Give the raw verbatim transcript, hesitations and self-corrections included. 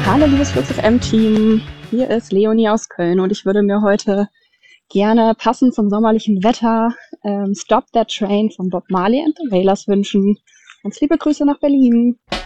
Hallo liebes Flux F M-Team, hier ist Leonie aus Köln und ich würde mir heute gerne passend zum sommerlichen Wetter ähm, Stop That Train von Bob Marley and the Wailers wünschen. Ganz liebe Grüße nach Berlin.